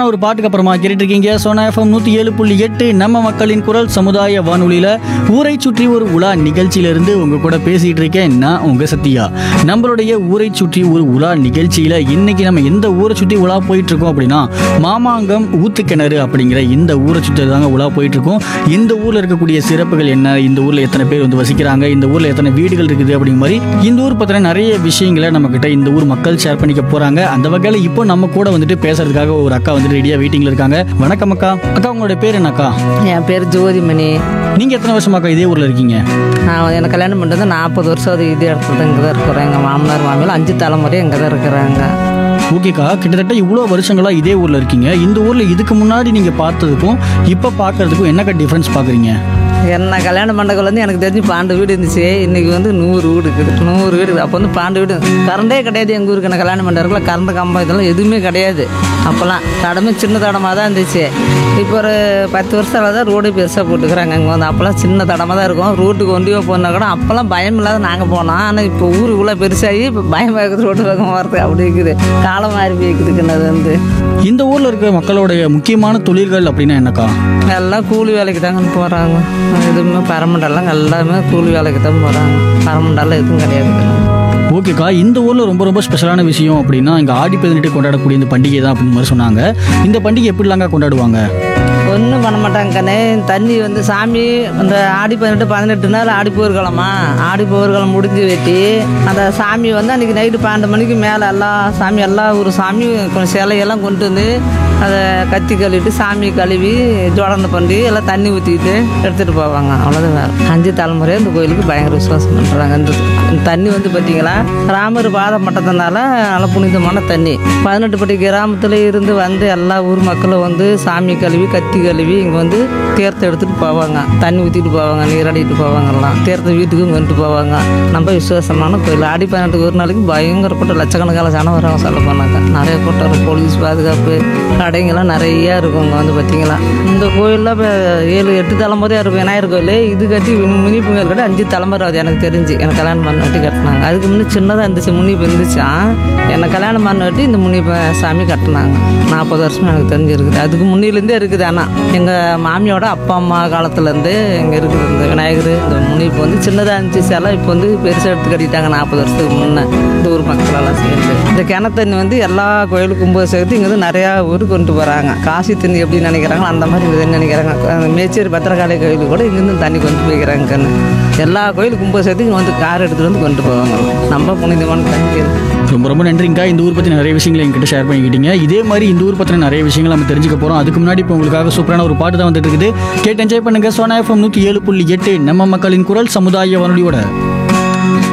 சூப்பரான ஒரு பாட்டுக்கு அப்புறமா கேட்டுட்டு இருக்கீங்க சோனா எஃப்எம் 107.8 நம்ம மக்களின் குரல் சமுதாய வானொலியில ஊரை சுற்றி ஒரு உலா நிகழ்ச்சியிலிருந்து உங்க கூட பேசிட்டு இருக்கேன் நான் உங்க சத்யா. நம்மளுடைய ஊரை சுற்றி ஒரு உலா நிகழ்ச்சியில இன்னைக்கு நம்ம எந்த ஊரை சுற்றி உலா போயிட்டு இருக்கோம் அப்படின்னா மாமாங்கம் ஊத்துக்கிணறு அப்படிங்கிற இந்த ஊரை சுற்றி தாங்க உலா போயிட்டு இருக்கோம். இந்த ஊர்ல இருக்கக்கூடிய சிறப்புகள் என்ன, இந்த ஊர்ல எத்தனை பேர் வந்து வசிக்கிறாங்க, இந்த ஊர்ல எத்தனை வீடுகள் இருக்குது அப்படிங்கிற மாதிரி இந்த ஊர் பத்தின நிறைய விஷயங்களை நம்ம கிட்ட இந்த ஊர் மக்கள் ஷேர் பண்ணிக்க போறாங்க. அந்த வகையில இப்போ நம்ம கூட வந்துட்டு பேசுறதுக்காக ஒரு அக்கா வந்துட்டு ரெடியா வெயிட்டிங்ல இருக்காங்க. வணக்கம் அக்கா. அக்கா உங்களுடைய பேர் என்னக்கா? என் பேர் ஜோதிமணி. நீங்க எத்தனை வருஷமாக்கா இதே ஊர்ல இருக்கீங்க? நான் எனக்கு கல்யாணம் பண்ணிட்டு 40 வருஷம் அது இதே இடத்துல தான் இங்கே தான் இருக்கிறோம். எங்கள் மாமனார் மாமியில் 5 தலைமுறை இங்கே தான் இருக்கிறாங்க. ஓகேக்கா, கிட்டத்தட்ட இவ்வளோ வருஷங்களா இதே ஊர்ல இருக்கீங்க. இந்த ஊர்ல இதுக்கு முன்னாடி நீங்க பார்த்ததுக்கும் இப்ப பாக்குறதுக்கும் என்னக்கா டிஃபரன்ஸ் பாக்குறீங்க? என்ன கல்யாணம் பண்ணக்குள்ள எனக்கு தெரிஞ்சு 12 வீடு இருந்துச்சு. இன்றைக்கி 100 வீடு இருக்குது. 100 வீடு இருக்குது. அப்போ 12 வீடு கரண்டே கிடையாது. எங்கள் ஊருக்கு என்ன கல்யாணம் பண்ணுறதுக்குள்ள கரண்ட் கம்பம் இதெல்லாம் எதுவுமே கிடையாது. அப்போல்லாம் தடமே சின்ன தடமாக தான் இருந்துச்சு. இப்போ ஒரு 10 வருஷம் தான் ரோடு பெருசாக போட்டுக்கிறாங்க. அங்கே வந்து அப்போல்லாம் சின்ன தடமாக தான் இருக்கும். ரோட்டுக்கு ஒண்டியோ போனால் கூட அப்போல்லாம் பயம் இல்லாத நாங்கள் போனோம். ஆனால் இப்போ ஊருக்குள்ளே பெருசாகி இப்போ பயம் இருக்குது. ரோட்டு பக்கம் வரது அப்படி இருக்குது. காலம் மாறி போய்க்குதுக்குன்னு அது வந்து இந்த ஊர்ல இருக்கிற மக்களுடைய முக்கியமான தொழில்கள் அப்படின்னா என்னக்கா? எல்லாம் கூலி வேலைக்கு தாங்க போகிறாங்க. எதுவுமே பரமண்டெல்லாம் எல்லாமே கூலி வேலைக்கு தான் போகிறாங்க. பரமண்டெல்லாம் எதுவும் கிடையாது. ஓகேக்கா, இந்த ஊர்ல ரொம்ப ரொம்ப ஸ்பெஷலான விஷயம் அப்படின்னா இங்க ஆடி 18 கொண்டாடக்கூடிய இந்த பண்டிகை தான் அப்படின்னு மாதிரி சொன்னாங்க. இந்த பண்டிகை எப்படிலாங்க கொண்டாடுவாங்க? ஒன்றும் பண்ண மாட்டாங்க கண்ணே. தண்ணி வந்து சாமி அந்த ஆடி 18 நாள் ஆடி போர்க்கிழமா. ஆடி போர்க்கிழமை முடிஞ்சு வெட்டி அந்த சாமி வந்து அன்றைக்கி நைட்டு 12 மணிக்கு மேலே எல்லா ஒரு சாமி கொஞ்சம் சிலையெல்லாம் கொண்டு வந்து அதை கத்தி கழுவிட்டு சாமி கழுவி ஜோடனை பண்ணி எல்லாம் தண்ணி ஊற்றிக்கிட்டு எடுத்துகிட்டு போவாங்க. அவ்வளோதான் வேறு. 5 தலைமுறையாக இந்த கோயிலுக்கு பயங்கர விசுவாசம் பண்ணுறாங்க. இந்த தண்ணி வந்து பார்த்தீங்களா ராமர் பாதம் பட்டதுனால நல்ல புனிதமான தண்ணி. 18 பட்டி கிராமத்தில் இருந்து வந்து எல்லா ஊர் மக்களும் வந்து சாமி கழுவி கத்தி கழுவி இங்கே வந்து தீர்த்தம் எடுத்துகிட்டு போவாங்க. தண்ணி ஊற்றிட்டு போவாங்க, நீராடிட்டு போவாங்கலாம். தீர்த்த வீட்டுக்கும் கொண்டு போவாங்க. நம்ம விசுவாசமான கோயில். ஆடி 18 ஒரு நாளைக்கு பயங்கர கூட்டம், லட்சக்கணக்கான ஜனம் வராங்க. சொல்ல போனாங்க நிறைய கூட்டம் இருக்கும். போலீஸ் பாதுகாப்பு, கடைங்கெல்லாம் நிறையா இருக்கும். இங்கே வந்து பார்த்தீங்களா இந்த கோயிலில் இப்போ 7-8 தலைமுறையாக இருக்கும். விநாயகர் கோயில் இது கட்டி முனிப்பு கோயில் கட்டி 5 தலைமுறை ஆகுது எனக்கு தெரிஞ்சு. எனக்கு கல்யாணம் பண்ண வட்டி கட்டினாங்க. அதுக்கு முன்னே சின்னதாக இருந்துச்சு, முனிப்பு இருந்துச்சான். எனக்கு கல்யாணம் பண்ண வட்டி இந்த முனிப்பு சாமி கட்டினாங்க. 40 வருஷம் எனக்கு தெரிஞ்சிருக்குது. அதுக்கு முன்னிலேருந்தே இருக்குது. ஆனால் எங்கள் மாமியோட அப்பா அம்மா காலத்துலேருந்து இங்கே இருக்குது இந்த விநாயகர். இந்த முனிப்பு வந்து சின்னதாக இருந்துச்சு சிலை. இப்போ வந்து பெருசாக எடுத்து கட்டிட்டாங்க 40 வருஷத்துக்கு முன்னே. இந்த ஊர் மக்களெல்லாம் சேர்ந்து இந்த கிணத்தண்ணி வந்து எல்லா கோயிலுக்கும் போது சேர்த்து இங்கே வந்து நிறையா ஊருக்கு கொண்டு போகிறாங்க. காசி தண்ணி எப்படி நினைக்கிறாங்களோ அந்த மாதிரி இங்கே நினைக்கிறாங்க. மேச்சேரி பத்திரகாளி கோயிலுக்கு கூட இங்கேருந்து தண்ணி கொண்டு போய்க்கிறாங்க. கண்ணு எல்லா கோயிலுக்கும் போது சேர்த்து இங்கே வந்து கார் எடுத்துகிட்டு வந்து கொண்டு போவாங்க. நம்ம புனிதமான தண்ணி. ரொம்ப ரொம்ப நன்றிங்கக்கா. இந்த ஊர் பற்றி நிறைய விஷயங்களை எங்கிட்ட ஷேர் பண்ணிக்கிட்டீங்க. இதே மாதிரி இந்த ஊர் பற்றின நிறைய விஷயங்கள் நம்ம தெரிஞ்சுக்க போகிறோம். அதுக்கு முன்னாடி இப்போ உங்களுக்காக சூப்பரான ஒரு பாட்டு தான் வந்துட்டு இருக்குது. கேட்டு என்ஜாய் பண்ணுங்க. சோனா எஃப்எம் 107.8 நம்ம மக்களின் குரல் சமுதாய வானொலியோட